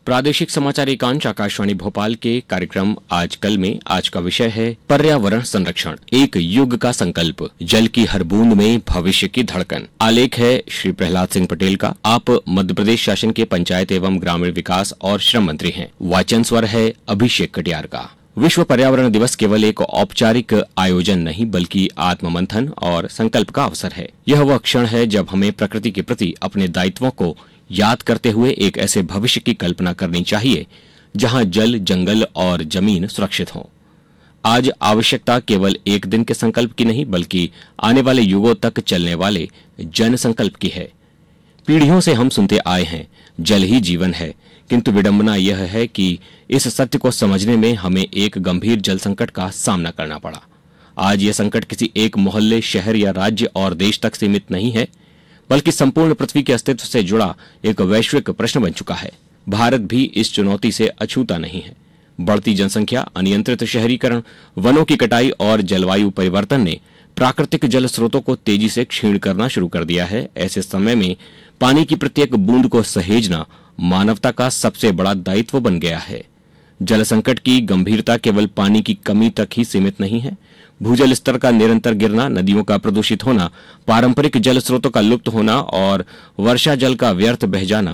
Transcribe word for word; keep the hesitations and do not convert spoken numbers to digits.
प्रादेशिक समाचार एकांश आकाशवाणी भोपाल के कार्यक्रम आज कल में आज का विषय है पर्यावरण संरक्षण, एक युग का संकल्प, जल की हर बूंद में भविष्य की धड़कन। आलेख है श्री प्रहलाद सिंह पटेल का। आप मध्य प्रदेश शासन के पंचायत एवं ग्रामीण विकास और श्रम मंत्री हैं। वाचन स्वर है अभिषेक कटियार का। विश्व पर्यावरण दिवस केवल एक औपचारिक आयोजन नहीं बल्कि आत्म मंथन और संकल्प का अवसर है। यह वह क्षण है जब हमें प्रकृति के प्रति अपने दायित्वों को याद करते हुए एक ऐसे भविष्य की कल्पना करनी चाहिए जहां जल, जंगल और जमीन सुरक्षित हों। आज आवश्यकता केवल एक दिन के संकल्प की नहीं बल्कि आने वाले युगों तक चलने वाले जन संकल्प की है। पीढ़ियों से हम सुनते आए हैं, जल ही जीवन है, किंतु विडंबना यह है कि इस सत्य को समझने में हमें एक गंभीर जल संकट का सामना करना पड़ा। आज यह संकट किसी एक मोहल्ले, शहर या राज्य और देश तक सीमित नहीं है बल्कि संपूर्ण पृथ्वी के अस्तित्व से जुड़ा एक वैश्विक प्रश्न बन चुका है। भारत भी इस चुनौती से अछूता नहीं है। बढ़ती जनसंख्या, अनियंत्रित शहरीकरण, वनों की कटाई और जलवायु परिवर्तन ने प्राकृतिक जल स्रोतों को तेजी से क्षीण करना शुरू कर दिया है। ऐसे समय में पानी की प्रत्येक बूंद को सहेजना मानवता का सबसे बड़ा दायित्व बन गया है। जल संकट की गंभीरता केवल पानी की कमी तक ही सीमित नहीं है। भूजल स्तर का निरंतर गिरना, नदियों का प्रदूषित होना, पारंपरिक जल स्रोतों का लुप्त होना और वर्षा जल का व्यर्थ बह जाना